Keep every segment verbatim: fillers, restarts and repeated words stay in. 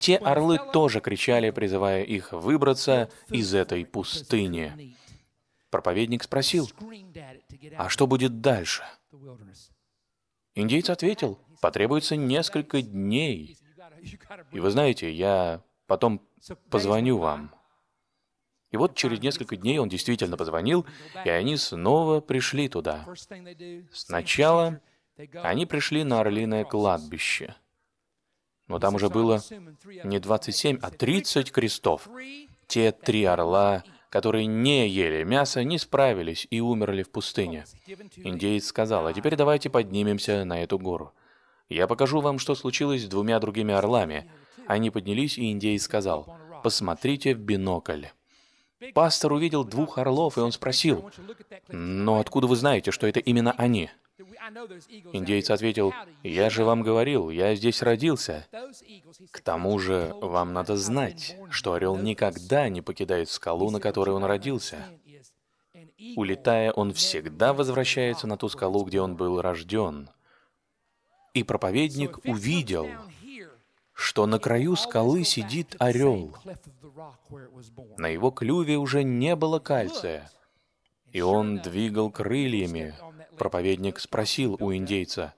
Те орлы тоже кричали, призывая их выбраться из этой пустыни. Проповедник спросил: «А что будет дальше?» Индеец ответил: «Потребуется несколько дней. И вы знаете, я потом позвоню вам». И вот через несколько дней он действительно позвонил, и они снова пришли туда. Сначала они пришли на орлиное кладбище. Но там уже было не двадцать семь, а тридцать крестов. Те три орла, которые не ели мясо, не справились и умерли в пустыне. Индеец сказал: «А теперь давайте поднимемся на эту гору. Я покажу вам, что случилось с двумя другими орлами». Они поднялись, и индеец сказал: «Посмотрите в бинокль». Пастор увидел двух орлов, и он спросил: «Но откуда вы знаете, что это именно они?» Индеец ответил: «Я же вам говорил, я здесь родился. К тому же вам надо знать, что орел никогда не покидает скалу, на которой он родился. Улетая, он всегда возвращается на ту скалу, где он был рожден». И проповедник увидел, что на краю скалы сидит орел. На его клюве уже не было кальция, и он двигал крыльями. Проповедник спросил у индейца: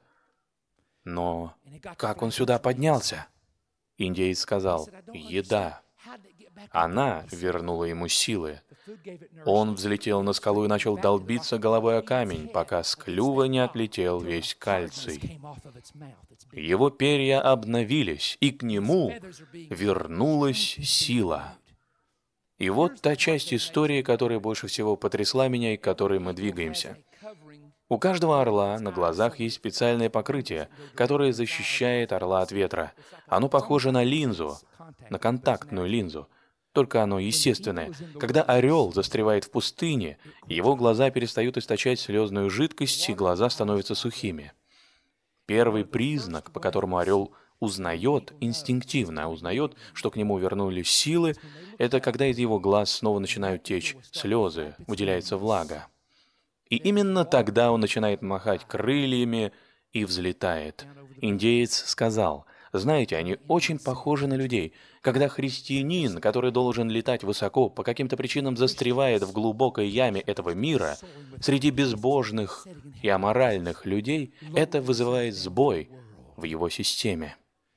«Но как он сюда поднялся?» Индеец сказал: «Еда. Она вернула ему силы. Он взлетел на скалу и начал долбиться головой о камень, пока с клюва не отлетел весь кальций. Его перья обновились, и к нему вернулась сила». И вот та часть истории, которая больше всего потрясла меня и к которой мы двигаемся. У каждого орла на глазах есть специальное покрытие, которое защищает орла от ветра. Оно похоже на линзу, на контактную линзу, только оно естественное. Когда орел застревает в пустыне, его глаза перестают источать слезную жидкость, и глаза становятся сухими. Первый признак, по которому орел узнает, инстинктивно узнает, что к нему вернулись силы, это когда из его глаз снова начинают течь слезы, выделяется влага. И именно тогда он начинает махать крыльями и взлетает. Индеец сказал: «Знаете, они очень похожи на людей. Когда христианин, который должен летать высоко, по каким-то причинам застревает в глубокой яме этого мира, среди безбожных и аморальных людей, это вызывает сбой в его системе.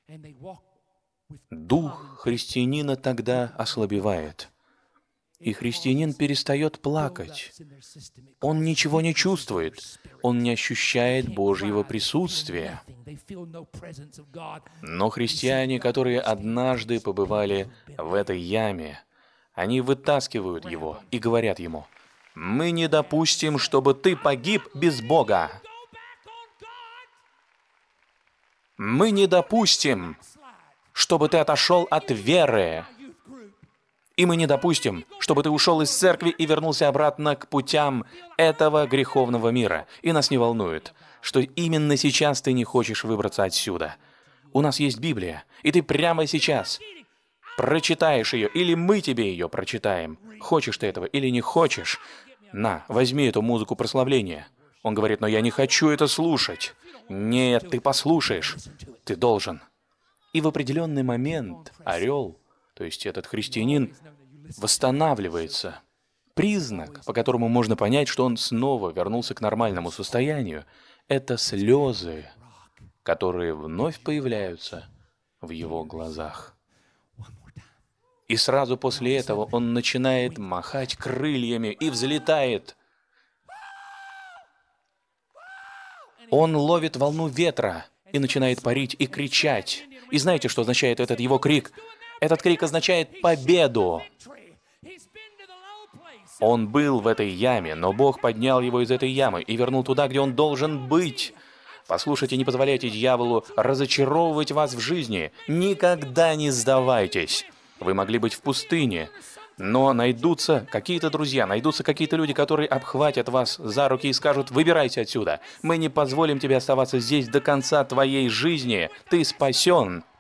Дух христианина тогда ослабевает. И христианин перестает плакать. Он ничего не чувствует. Он не ощущает Божьего присутствия. Но христиане, которые однажды побывали в этой яме, они вытаскивают его и говорят ему: «Мы не допустим, чтобы ты погиб без Бога. Мы не допустим, чтобы ты отошел от веры. И мы не допустим, чтобы ты ушел из церкви и вернулся обратно к путям этого греховного мира. И нас не волнует, что именно сейчас ты не хочешь выбраться отсюда. У нас есть Библия, и ты прямо сейчас прочитаешь ее, или мы тебе ее прочитаем. Хочешь ты этого или не хочешь? На, возьми эту музыку прославления». Он говорит: «Но я не хочу это слушать». «Нет, ты послушаешь. Ты должен». И в определенный момент орел, то есть этот христианин, восстанавливается. Признак, по которому можно понять, что он снова вернулся к нормальному состоянию, это слезы, которые вновь появляются в его глазах. И сразу после этого он начинает махать крыльями и взлетает. Он ловит волну ветра и начинает парить и кричать. И знаете, что означает этот его крик? Этот крик означает победу. Он был в этой яме, но Бог поднял его из этой ямы и вернул туда, где он должен быть. Послушайте, не позволяйте дьяволу разочаровывать вас в жизни. Никогда не сдавайтесь. Вы могли быть в пустыне, но найдутся какие-то друзья, найдутся какие-то люди, которые обхватят вас за руки и скажут: «Выбирайся отсюда. Мы не позволим тебе оставаться здесь до конца твоей жизни. Ты спасен».